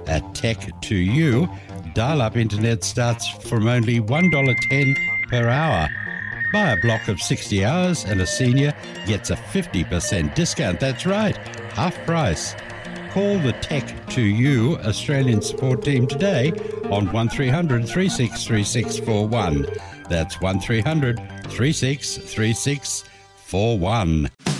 at Tech2U. Dial-up internet starts from only $1.10 per hour. Buy a block of 60 hours and a senior gets a 50% discount. That's right, half price. Call the Tech2U Australian support team today on 1300 363641. That's 1300 363641.